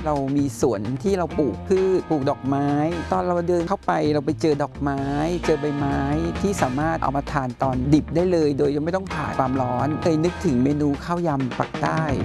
เรามีสวนที่เราปลูกพืชปลูกดอกไม้ตอนเราเดินเข้าไปเราไปเจอดอกไม้เจอใบไม้ที่สามารถเอามาทานตอนดิบได้เลยโดยยังไม่ต้องผ่านความร้อนเคยนึกถึงเมนูข้าวยำปักใต้